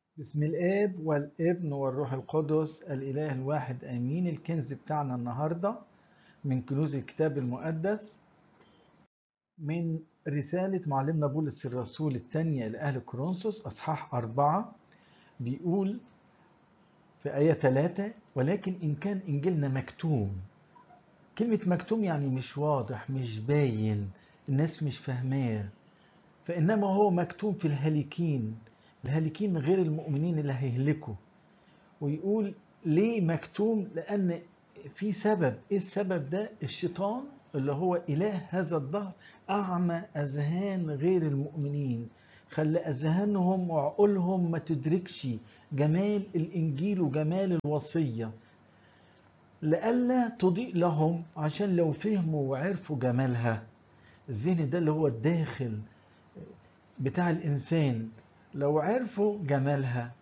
بسم الآب والابن والروح القدس الإله الواحد آمين. الكنز بتاعنا النهاردة من كنوز الكتاب المقدس من رسالة معلمنا بولس الرسول الثانية لأهل كورنثوس أصحاح 4. بيقول في آية 3: ولكن إن كان إنجيلنا مكتوم. كلمة مكتوم يعني مش واضح، مش باين، الناس مش فاهماه، فإنما هو مكتوم في الهالكين غير المؤمنين اللي هيهلكوا. ويقول ليه مكتوم؟ لأن في سبب. إيه السبب ده؟ الشيطان اللي هو إله هذا الدهر أعمى أذهان غير المؤمنين، خلى أذهانهم وعقولهم ما تدركش جمال الإنجيل وجمال الوصية، لئلا تضيء لهم. عشان لو فهموا وعرفوا جمالها، الذهن ده اللي هو الداخل بتاع الإنسان، لو عرفوا جمالها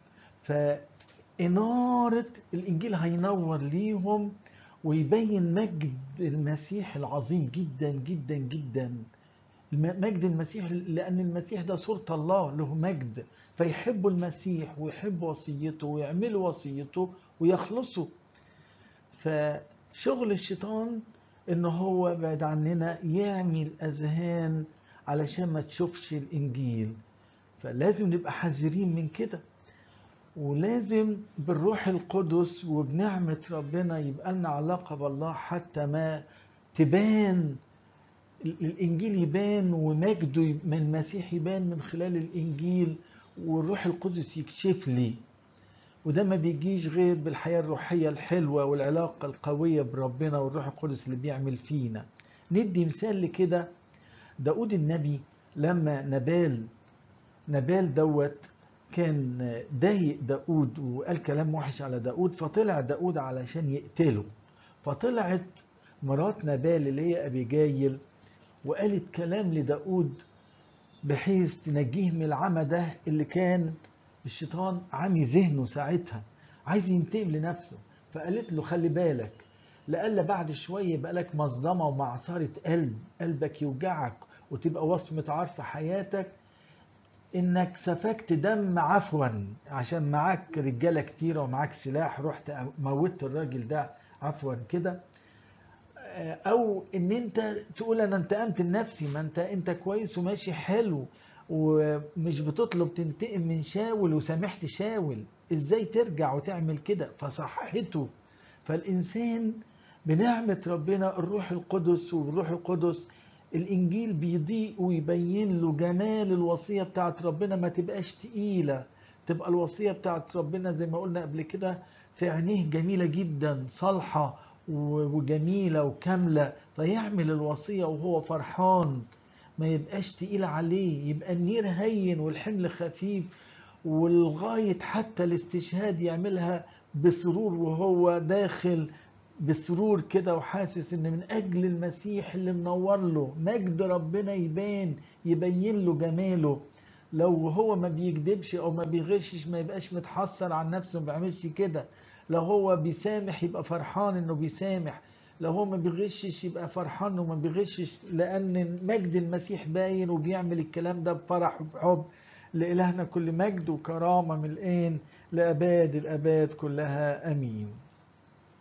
فإنارة الإنجيل هينور ليهم ويبين مجد المسيح العظيم جدا جدا جدا. مجد المسيح، لأن المسيح ده صورة الله، له مجد، فيحبوا المسيح ويحبوا وصيته ويعملوا وصيته ويخلصوا. فشغل الشيطان إن هو بعد عننا يعمل أذهان علشان ما تشوفش الإنجيل. فلازم نبقى حذرين من كده، ولازم بالروح القدس وبنعمة ربنا يبقى لنا علاقة بالله حتى ما تبان الإنجيل، يبان ومجده من المسيح يبان من خلال الإنجيل، والروح القدس يكشف لي. وده ما بيجيش غير بالحياة الروحية الحلوة والعلاقة القوية بربنا والروح القدس اللي بيعمل فينا. ندي مثال لكده. داود النبي لما نبال دوت كان ضايق داود وقال كلام وحش على داود، فطلع داود علشان يقتله. فطلعت مرات نبال اللي هي أبيجايل وقالت كلام لداود بحيث تنجيه من العمى ده اللي كان الشيطان عامي ذهنه ساعتها، عايز ينتقم لنفسه. فقالت له خلي بالك، لألا بعد شوية يبقى لك مصدمة ومعصرة قلبك يوجعك وتبقى وصمة عار في حياتك انك سفكت دم عفوا عشان معاك رجاله كتيره ومعاك سلاح، رحت موتت الراجل ده عفوا كده. او ان انت تقول انا انتقمت لنفسي. ما انت كويس وماشي حلو ومش بتطلب تنتقم من شاول وسامحت شاول، ازاي ترجع وتعمل كده؟ فصحته. فالانسان بنعمة ربنا الروح القدس، والروح القدس الانجيل بيضيء ويبين له جمال الوصية بتاعت ربنا، ما تبقاش تقيلة، تبقى الوصية بتاعت ربنا زي ما قلنا قبل كده في عينيه جميلة جدا، صالحة وجميلة وكاملة، فيعمل الوصية وهو فرحان، ما يبقاش تقيل عليه، يبقى النير هين والحمل خفيف، ولغاية حتى الاستشهاد يعملها بسرور وهو داخل بسرور كده، وحاسس ان من اجل المسيح اللي منور له مجد ربنا يبين له جماله. لو هو ما بيكذبش او ما بيغشش ما يبقاش متحسر عن نفسه، ما بيعملش كده. لو هو بيسامح يبقى فرحان انه بيسامح، لو هو ما بيغشش يبقى فرحان انه ما بيغشش، لان مجد المسيح باين وبيعمل الكلام ده بفرح وبحب. لإلهنا كل مجد وكرامة من الآن لأباد الأباد كلها، أمين.